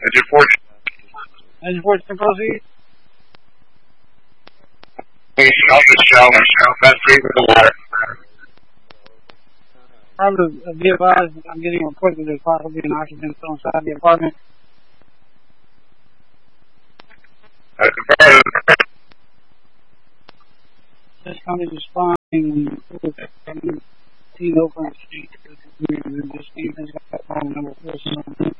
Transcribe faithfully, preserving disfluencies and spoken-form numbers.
Engine fourteen. Engine fourteen, proceed. Out the shower, that's free for the water. Probably be advised, I'm getting a report that there's possibly an oxygen still inside the apartment. That's the This company is responding to the Oakland Street. This team has got phone number four seven